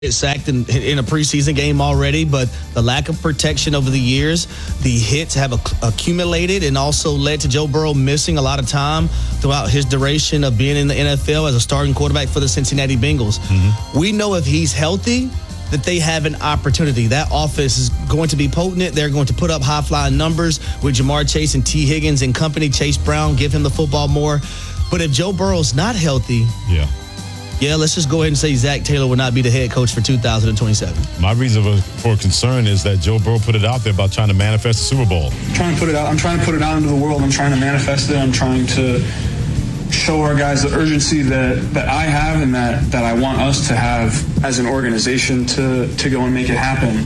sacked in a preseason game already, but the lack of protection over the years, the hits have accumulated and also led to Joe Burrow missing a lot of time throughout his duration of being in the NFL as a starting quarterback for the Cincinnati Bengals. We know if he's healthy that they have an opportunity. That offense is going to be potent. They're going to put up high-flying numbers with Jamar Chase and T. Higgins and company. Chase Brown, give him the football more. But if Joe Burrow's not healthy, let's just go ahead and say Zach Taylor will not be the head coach for 2027. My reason for concern is that Joe Burrow put it out there about trying to manifest the Super Bowl. I'm trying to put it out into the world. I'm trying to manifest it. I'm trying to show our guys the urgency that I have and that I want us to have as an organization to go and make it happen.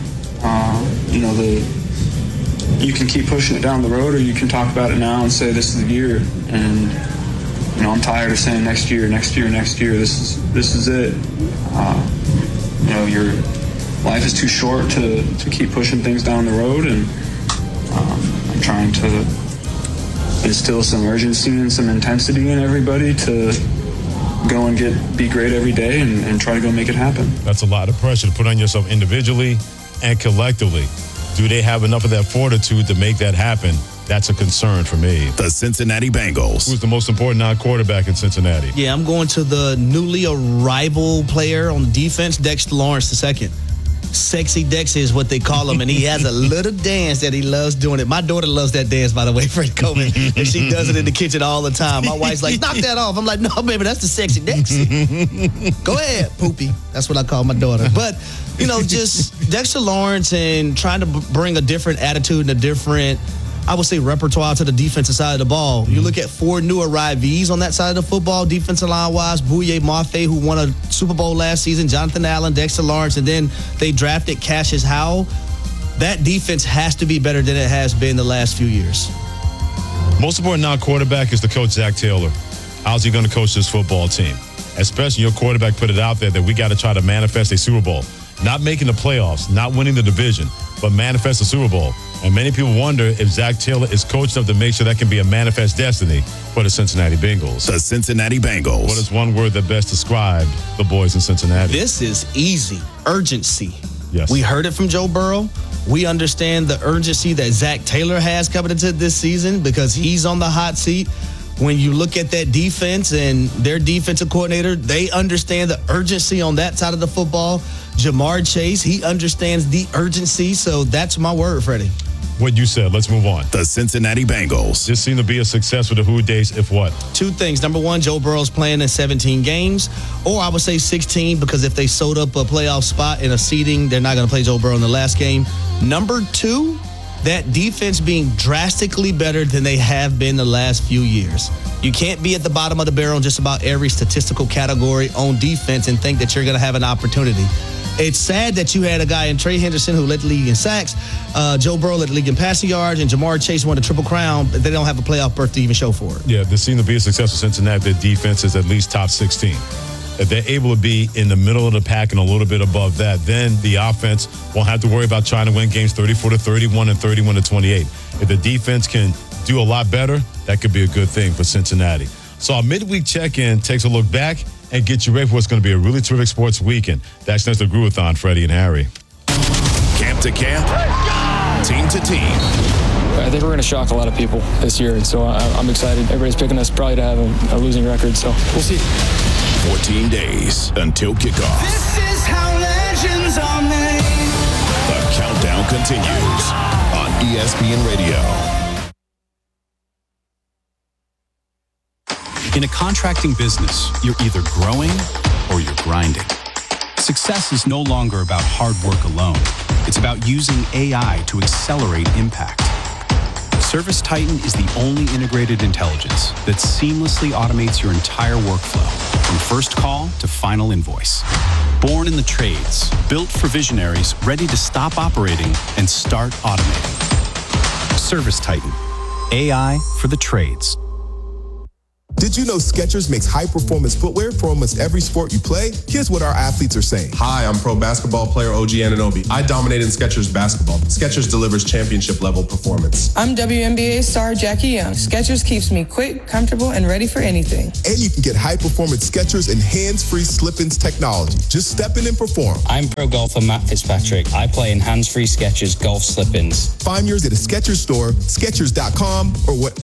You can keep pushing it down the road, or you can talk about it now and say this is the year. And I'm tired of saying next year. This is it. Your life is too short to keep pushing things down the road, and I'm trying to instill some urgency and some intensity in everybody to go and be great every day and try to go make it happen. That's a lot of pressure to put on yourself individually and collectively. Do they have enough of that fortitude to make that happen? That's a concern for me. The Cincinnati Bengals. Who's the most important non-quarterback in Cincinnati? Yeah, I'm going to the newly arrival player on the defense, Dexter Lawrence II. Sexy Dex is what they call him, and he has a little dance that he loves doing it. My daughter loves that dance, by the way, Freddie Coleman, and she does it in the kitchen all the time. My wife's like, knock that off. I'm like, no, baby, that's the Sexy Dex. Go ahead, Poopy. That's what I call my daughter. But, just Dexter Lawrence and trying to bring a different attitude and a different, I would say, repertoire to the defensive side of the ball. You look at 4 new arrivees on that side of the football, defensive line-wise, Bouye Mafe, who won a Super Bowl last season, Jonathan Allen, Dexter Lawrence, and then they drafted Cassius Howell. That defense has to be better than it has been the last few years. Most important non-quarterback is the coach, Zach Taylor. How's he going to coach this football team? Especially your quarterback put it out there that we got to try to manifest a Super Bowl. Not making the playoffs, not winning the division, but manifest the Super Bowl. And many people wonder if Zach Taylor is coached up to make sure that can be a manifest destiny for the Cincinnati Bengals. The Cincinnati Bengals. What is one word that best describes the boys in Cincinnati? This is easy. Urgency. Yes. We heard it from Joe Burrow. We understand the urgency that Zach Taylor has coming into this season because he's on the hot seat. When you look at that defense and their defensive coordinator, they understand the urgency on that side of the football. Jamar Chase, he understands the urgency. So that's my word, Freddie. What you said. Let's move on. The Cincinnati Bengals. This seemed to be a success with the Who Days, if what? 2 things. Number 1, Joe Burrow's playing in 17 games, or I would say 16, because if they sewed up a playoff spot in a seeding, they're not going to play Joe Burrow in the last game. Number 2, that defense being drastically better than they have been the last few years. You can't be at the bottom of the barrel in just about every statistical category on defense and think that you're going to have an opportunity. It's sad that you had a guy in Trey Henderson who led the league in sacks, Joe Burrow led the league in passing yards, and Jamar Chase won the Triple Crown, but they don't have a playoff berth to even show for it. Yeah, this seemed to be a success for Cincinnati. Their defense is at least top 16. If they're able to be in the middle of the pack and a little bit above that, then the offense won't have to worry about trying to win games 34-31 and 31-28. If the defense can do a lot better, that could be a good thing for Cincinnati. So our midweek check-in takes a look back and get you ready for what's going to be a really terrific sports weekend. That's next to Gruathon, Freddie and Harry. Camp to camp, team to team. I think we're going to shock a lot of people this year, and so I'm excited. Everybody's picking us probably to have a losing record, so we'll see. 14 days until kickoff. This is how legends are made. The countdown continues on ESPN Radio. In a contracting business, you're either growing or you're grinding. Success is no longer about hard work alone. It's about using AI to accelerate impact. ServiceTitan is the only integrated intelligence that seamlessly automates your entire workflow, from first call to final invoice. Born in the trades, built for visionaries ready to stop operating and start automating. ServiceTitan, AI for the trades. Did you know Skechers makes high-performance footwear for almost every sport you play? Here's what our athletes are saying. Hi, I'm pro basketball player OG Anunoby. I dominate in Skechers basketball. Skechers delivers championship-level performance. I'm WNBA star Jackie Young. Skechers keeps me quick, comfortable, and ready for anything. And you can get high-performance Skechers and hands-free slip-ins technology. Just step in and perform. I'm pro golfer Matt Fitzpatrick. I play in hands-free Skechers golf slip-ins. Find yours at a Skechers store, Skechers.com, or what.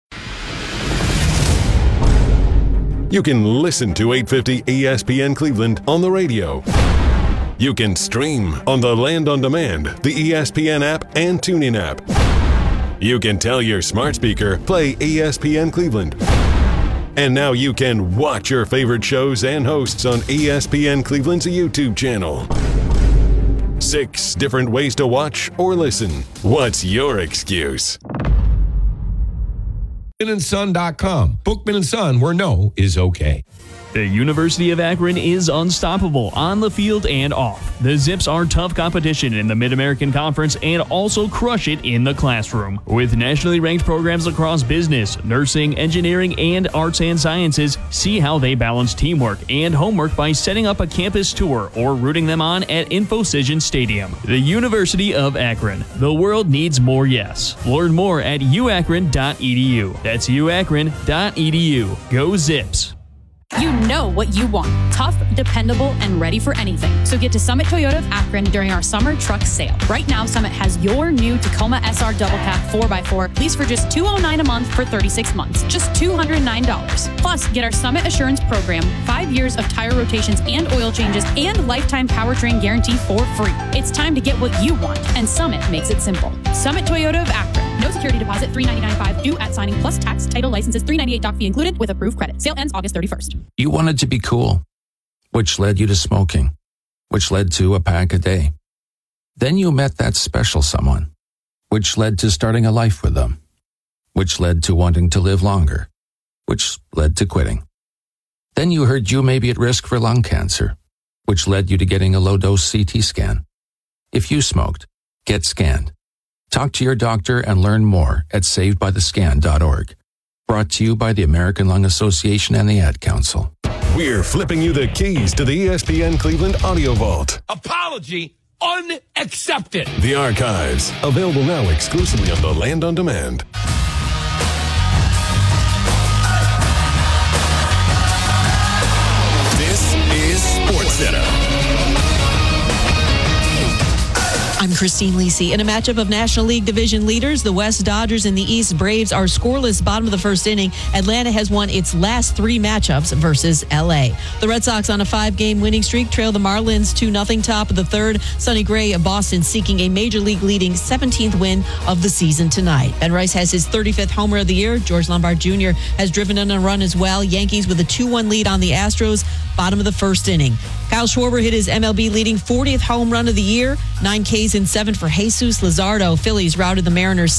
You can listen to 850 ESPN Cleveland on the radio. You can stream on the Land on Demand, the ESPN app, and TuneIn app. You can tell your smart speaker, play ESPN Cleveland. And now you can watch your favorite shows and hosts on ESPN Cleveland's YouTube channel. 6 different ways to watch or listen. What's your excuse? BookmanandSon.com. Bookman & Son, where no is okay. The University of Akron is unstoppable on the field and off. The Zips are tough competition in the Mid-American Conference and also crush it in the classroom. With nationally ranked programs across business, nursing, engineering, and arts and sciences, see how they balance teamwork and homework by setting up a campus tour or rooting them on at InfoCision Stadium. The University of Akron. The world needs more yes. Learn more at uakron.edu. That's uakron.edu. Go Zips. You know what you want. Tough, dependable, and ready for anything. So get to Summit Toyota of Akron during our summer truck sale. Right now, Summit has your new Tacoma SR Double Cab 4x4 leased for just $209 a month for 36 months. Just $209. Plus, get our Summit Assurance Program, 5 years of tire rotations and oil changes, and lifetime powertrain guarantee for free. It's time to get what you want, and Summit makes it simple. Summit Toyota of Akron. No security deposit, $399.5 due at signing, plus tax, title, licenses, $398 doc fee included with approved credit. Sale ends August 31st. You wanted to be cool, which led you to smoking, which led to a pack a day. Then you met that special someone, which led to starting a life with them, which led to wanting to live longer, which led to quitting. Then you heard you may be at risk for lung cancer, which led you to getting a low-dose CT scan. If you smoked, get scanned. Talk to your doctor and learn more at savedbythescan.org. Brought to you by the American Lung Association and the Ad Council. We're flipping you the keys to the ESPN Cleveland Audio Vault. Apology unaccepted. The archives, available now exclusively on the Land on Demand. This is SportsCenter. I'm Christine Lisi. In a matchup of National League Division leaders, the West Dodgers and the East Braves are scoreless bottom of the first inning. Atlanta has won its last 3 matchups versus L.A. The Red Sox on a 5-game winning streak trail the Marlins 2-0 top of the third. Sonny Gray of Boston seeking a Major League leading 17th win of the season tonight. Ben Rice has his 35th homer of the year. George Lombard Jr. has driven in a run as well. Yankees with a 2-1 lead on the Astros, bottom of the first inning. Kyle Schwarber hit his MLB leading 40th home run of the year. 9 Ks and 7 for Jesus Luzardo. Phillies routed the Mariners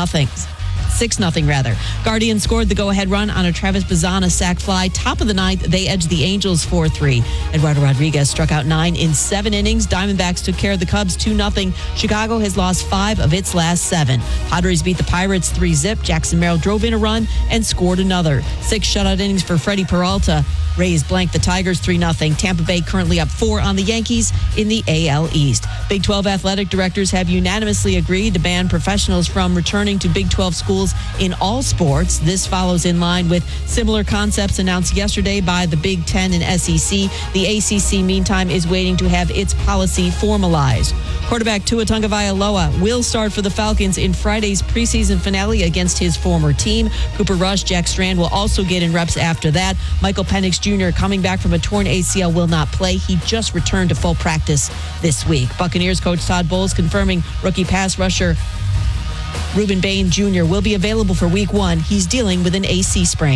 6-0 rather. Guardian scored the go-ahead run on a Travis Bazana sac fly. Top of the ninth, they edged the Angels 4-3. Eduardo Rodriguez struck out 9 in 7 innings. Diamondbacks took care of the Cubs 2-0. Chicago has lost 5 of its last 7. Padres beat the Pirates 3-0. Jackson Merrill drove in a run and scored another. 6 shutout innings for Freddie Peralta. Rays blanked the Tigers 3-0. Tampa Bay currently up 4 on the Yankees in the AL East. Big 12 athletic directors have unanimously agreed to ban professionals from returning to Big 12 schools in all sports. This follows in line with similar concepts announced yesterday by the Big 10 and SEC. The ACC, meantime, is waiting to have its policy formalized. Quarterback Tua Tagovailoa will start for the Falcons in Friday's preseason finale against his former team. Cooper Rush, Jack Strand will also get in reps after that. Michael Penix Jr., coming back from a torn ACL, will not play. He just returned to full practice this week. Buccaneers coach Todd Bowles confirming rookie pass rusher Reuben Bain Jr. will be available for Week 1. He's dealing with an AC sprain.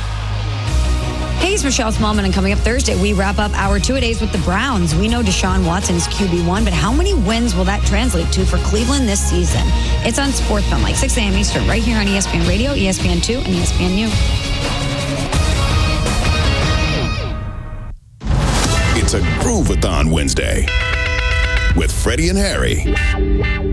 Hey, it's Michelle Smallman, and coming up Thursday, we wrap up our 2-a-days with the Browns. We know Deshaun Watson is QB1, but how many wins will that translate to for Cleveland this season? It's on SportsCenter, like 6 a.m. Eastern, right here on ESPN Radio, ESPN2, and ESPNU. It's a Groovathon Wednesday with Freddie and Harry.